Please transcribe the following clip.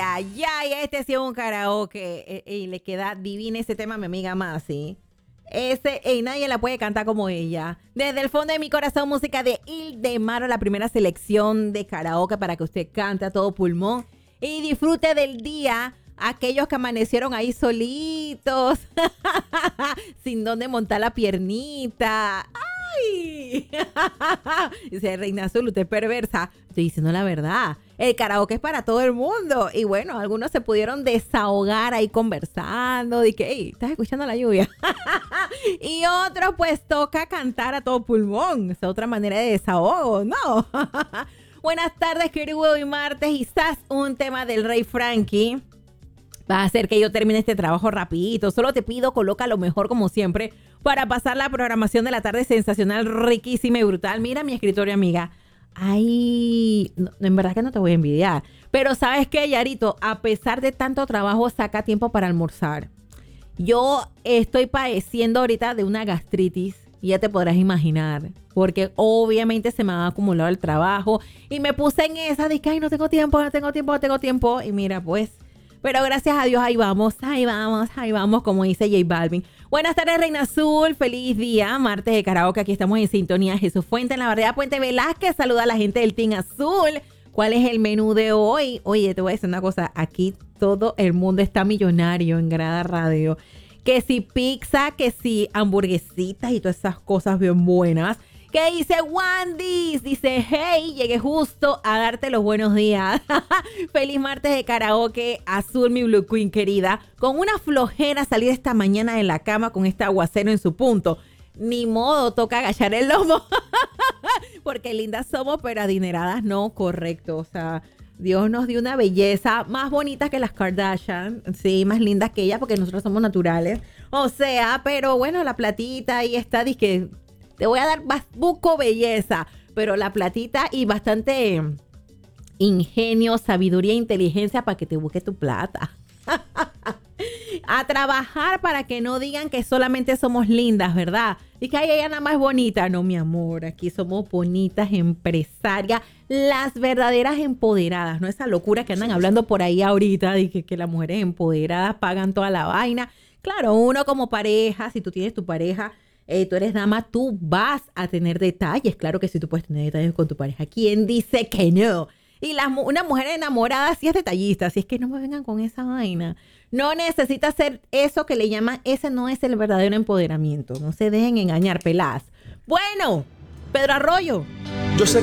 ay, ay, este sí es un karaoke. Y le queda divina ese tema a mi amiga Masi. Nadie la puede cantar como ella. Desde el fondo de mi corazón, música de Ildemaro, la primera selección de karaoke para que usted cante a todo pulmón y disfrute del día. Aquellos que amanecieron ahí solitos, sin dónde montar la piernita. ¡Ay! Dice Reina Azul, usted es perversa. Estoy diciendo la verdad. El karaoke es para todo el mundo. Y bueno, algunos se pudieron desahogar ahí conversando. De que, hey, ¿estás escuchando la lluvia? Y otros pues toca cantar a todo pulmón. Es otra manera de desahogo, ¿no? Buenas tardes, querido. Hoy martes y quizás un tema del Rey Frankie va a hacer que yo termine este trabajo rapidito. Solo te pido, coloca lo mejor como siempre para pasar la programación de la tarde sensacional, riquísima y brutal. Mira mi escritorio, amiga. Ay, no, en verdad que no te voy a envidiar. Pero ¿sabes qué, Yarito? A pesar de tanto trabajo, saca tiempo para almorzar. Yo estoy padeciendo ahorita de una gastritis. Y ya te podrás imaginar. Porque obviamente se me ha acumulado el trabajo. Y me puse en esa de que, ay, no tengo tiempo. Y mira, pues... Pero gracias a Dios, ahí vamos, como dice J Balvin. Buenas tardes, Reina Azul. Feliz día, martes de karaoke. Aquí estamos en sintonía. Jesús Fuente en la barriada Puente Velázquez. Saluda a la gente del Team Azul. ¿Cuál es el menú de hoy? Oye, te voy a decir una cosa. Aquí todo el mundo está millonario en Grada Radio. Que si pizza, que si hamburguesitas y todas esas cosas bien buenas. ¿Qué dice Wandy? Dice, hey, llegué justo a darte los buenos días. Feliz martes de karaoke, Azul, mi Blue Queen querida. Con una flojera salir esta mañana de la cama con este aguacero en su punto. Ni modo, toca agachar el lomo. Porque lindas somos, pero adineradas no, correcto. O sea, Dios nos dio una belleza más bonita que las Kardashian. Sí, más lindas que ellas porque nosotros somos naturales. O sea, pero bueno, la platita ahí está, dizque... Te voy a dar buco belleza, pero la platita y bastante ingenio, sabiduría e inteligencia para que te busque tu plata. A trabajar para que no digan que solamente somos lindas, ¿verdad? Y que ella nada más es bonita. No, mi amor, aquí somos bonitas, empresarias, las verdaderas empoderadas, no esa locura que andan hablando por ahí ahorita de que las mujeres empoderadas pagan toda la vaina. Claro, uno como pareja, si tú tienes tu pareja, tú eres dama, tú vas a tener detalles. Claro que sí, tú puedes tener detalles con tu pareja. ¿Quién dice que no? Y una mujer enamorada sí es detallista. Así es que no me vengan con esa vaina. No necesita hacer eso que le llaman, ese no es el verdadero empoderamiento. No se dejen engañar, peladas. Bueno, Pedro Arroyo. Yo sé